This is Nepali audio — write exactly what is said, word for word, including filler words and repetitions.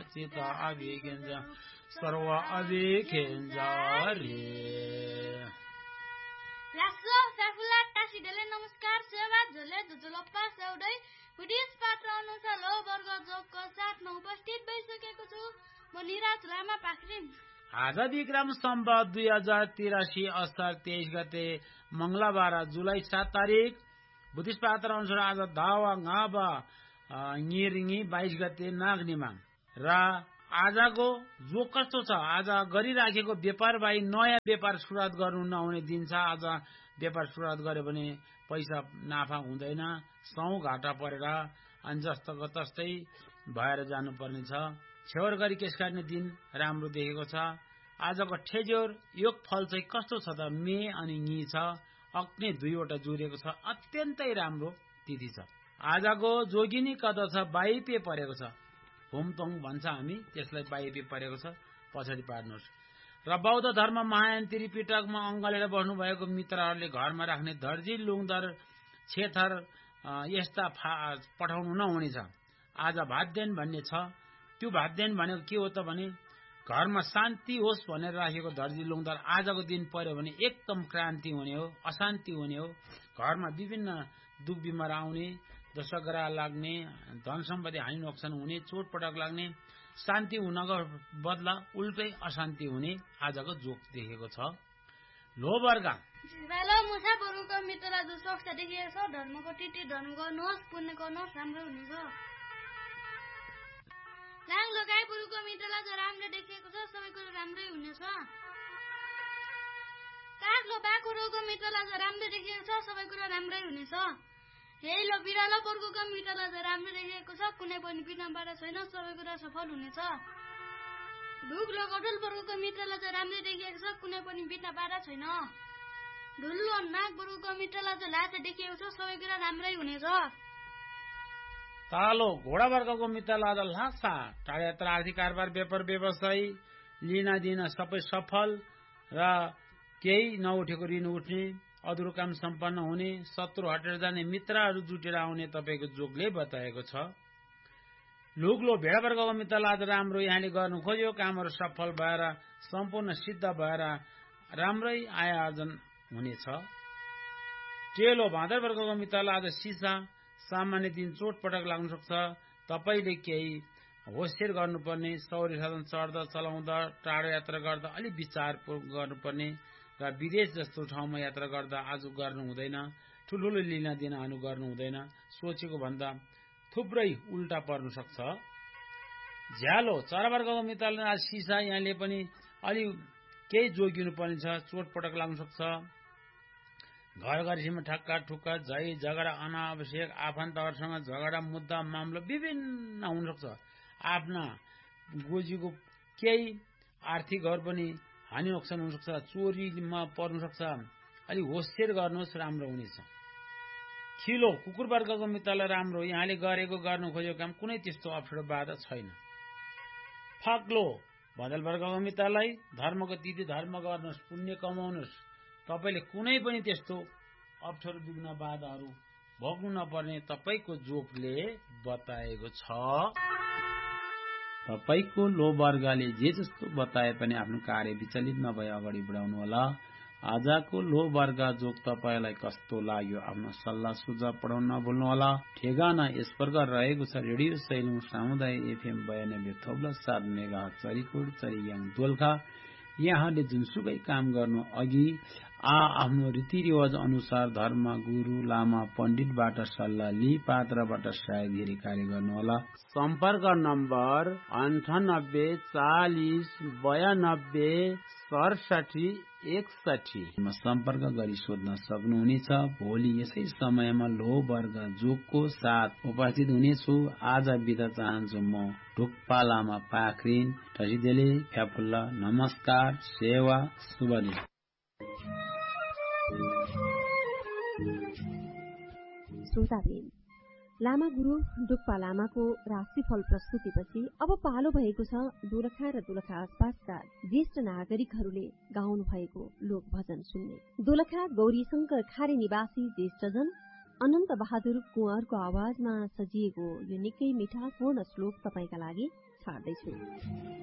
चित अभिखेन्छ सर्व अभिखेन्छ रे लासो साफुला टासिदेले नमस्कार सेवा झोले झुझुलप्पा सेउडै बुद्धिस्ट पात्र अनुसार लो वर्ग जोगको साथमा उपस्थित भइसकेको छु म निराज लामा पाखरिन। आज विक्रम सम्वत दुई हजार तिरासी असार तेइस गते मंगलबार जुलाई सात तारिक बुद्धिस्ट पात्र अनुसार आज दावा गाबा निरिङी बाइस गते नागनिमा र आजको जो कस्तो छ आज गरिराखेको व्यापार बाई नयाँ व्यापार सुरुवात गर्नु नहुने दिन छ। आज व्यापार सुरुवात गर्यो भने पैसा नाफा हुँदैन, सौ घाटा परेर अनि जस्तोको तस्तै भएर जानुपर्ने छ। छेवर गरी केस काट्ने दिन राम्रो देखेको छ। आजको ठेज्योर योग फल चाहिँ कस्तो छ त मे अनि ङी छ, अग्नि दुईवटा जोडिएको छ, अत्यन्तै राम्रो तिथि छ। आजको जोगिनी कदा छ बाइपे परेको छ, हुमतोङ भन्छ हामी त्यसलाई, बाइपे परेको छ पछाडि पार्नुहोस्। र बौद्ध धर्म महायान त्रिपिटकमा अङ्गलेर बस्नु भएको मित्रहरूले घरमा राख्ने दर्जी लुङदर छेथर यस्ता पठाउनु नहुनेछ। आज भाद्यन भन्ने छ। त्यो भाद्यन भनेको के हो त भने घरमा शान्ति होस् भनेर राखेको दर्जी लुङदर आजको दिन पर्यो भने एकदम क्रान्ति हुने हो, अशान्ति हुने हो। घरमा विभिन्न दुख बिमार आउने, दशग्रह लाग्ने, धन सम्पत्ति हानि नोक्सान हुने, चोटपटक लाग्ने, शान्ति हुनको बदला उल्टै अशान्ति हुने आजको जोक देखेको छ। लो वर्ग हेलो मुसा बरुको मित्रलाई जो सक्छ देखिएको छ, धर्मको टिटी धर्म गर्नुहोस्, पुण्य गर्नुहोस्, राम्रो हुनेछ। लाङ लगाई बरुको मित्रलाई जो राम्रो देखिएको छ, सबै कुरो राम्रै हुनेछ। कागलो बाकुरोको मित्रलाई जो राम्रो देखिएको छ, सबै कुरो राम्रै हुनेछ। यही लो बिरालो वर्गको मित्रलाई जो राम्रो देखिएको छ, कुनै पनि बिनाबाट छैन, सबै कुरा सफल हुनेछ। ढुकलो गडुल वर्गको मित्रलाई जो राम्रो देखिएको छ, कुनै पनि बिनाबाट छैन। ढुल्लो नाग वर्गको मित्रलाई जो लाज देखिएको छ, सबै कुरा राम्रै हुनेछ। तालो घोडा वर्गको मित्रलाई आज लासा टाढा यात्रा, आर्थिक कारोबार, व्यापार व्यवसाय, लिन दिन सबै सफल र केही नउठेको ऋण उठ्ने, अधुरो काम सम्पन्न हुने, शत्रु हटेर जाने, मित्रहरू जुटेर आउने तपाईँको जोगले बताएको छ। लुग्लो भेडा वर्गको मित्रलाई आज राम्रो यहाँले गर्नु खोज्यो कामहरू सफल भएर सम्पूर्ण सिद्ध भएर राम्रै आय आर्जन हुनेछ। टेलो भादर वर्गको मित्रलाई आज सिसा सामान्य दिन चोटपटक लाग्न सक्छ। तपाईँले केही होसियार गर्नुपर्ने, सौर्य साधन चढ्दा चलाउँदा टाढो यात्रा गर्दा अलि विचार गर्नुपर्ने र विदेश जस्तो ठाउँमा यात्रा गर्दा आज गर्नु हुँदैन। ठुल्ठुलो लिन दिन हानु गर्नु हुँदैन। सोचेको भन्दा थुप्रै उल्टा पर्न सक्छ। झ्यालो चरा वर्गको मित्रले आज सिसा यहाँले पनि अलि केही जोगिनु पर्ने छ, चोटपटक लाग्न सक्छ। घर घरसीमा ठक्का ठुक्का, झै झगडा, अनावश्यक आफन्तहरूसँग झगडा, मुद्दा मामला विभिन्न हुन सक्छ। आफ्ना गोजीको केही आर्थिकहरू पनि हानि नोक्सान हुन सक्छ, चोरीमा पर्न सक्छ। अलि होसियार गर्नुहोस्, राम्रो हुनेछ। खिलो कुकुर वर्गको मित्रलाई राम्रो, यहाँले गरेको गर्नु खोजेको काम कुनै त्यस्तो अप्ठ्यारो बाधा छैन। फाग्लो भदल वर्गको मित्रलाई धर्मको तिथि धर्म गर्नुहोस्, पुण्य कमाउनुहोस्। तपाईँले कुनै पनि त्यस्तो अप्ठ्यारो विघ्न बाधाहरू भोग्नु नपर्ने तपाईँको जोगले बताएको छ। तपाईँको लो वर्गले जे जस्तो बताए पनि आफ्नो कार्य विचलित नभई अगाडि बढाउनु होला। आजको लो वर्ग जोग तपाईँलाई कस्तो लाग्यो आफ्नो सल्लाह सुझाव पठाउन नभुल्नुहोला। ठेगाना यस प्रकार रहेको छ। रेडियो सैलुङ सामुदायिक एफएम बयानब्बे थोप्ला सात मेगा चरीकोट चरीयाङ दोलखा। यहाँले जुनसुकै काम गर्नु अघि आ आफ्नो रीतिरिवाज अनुसार धर्म गुरु लामा पण्डितबाट सल्लाह लिई पात्रबाट सायद कार्य गर्नुहोला। सम्पर्क नम्बर अन्ठानब्बे चालिस बयानब्बे सडसठी एकसठी सम्पर्क गरी सोध्न सक्नुहुनेछ। भोलि यसै समयमा लो वर्ग जोगको साथ उपस्थित हुनेछु। आज बिदा चाहन्छु म ढुक्पा लामा पाखरिन टसिदेले फ्याफुल्ला। नमस्कार, सेवा, शुभ दिन। श्रोताबिन, लामा गुरु डुक्पा लामाको राशिफल प्रस्तुतिपछि अब पालो भएको छ दोलखा र दोलखा आसपासका ज्येष्ठ नागरिकहरूले गाउनु भएको लोक भजन सुन्ने। दोलखा गौरी शंकर खारे निवासी ज्येष्ठजन अनन्त बहादुर कुँवरको आवाजमा सजिएको यो निकै मिठासपूर्ण श्लोक तपाईका लागि पार्दैछु।